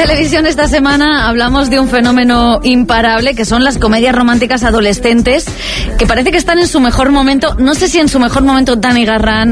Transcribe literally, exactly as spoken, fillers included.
televisión esta semana hablamos de un fenómeno imparable que son las comedias románticas adolescentes, que parece que están en su mejor momento. No sé si en su mejor momento Dani Garrán,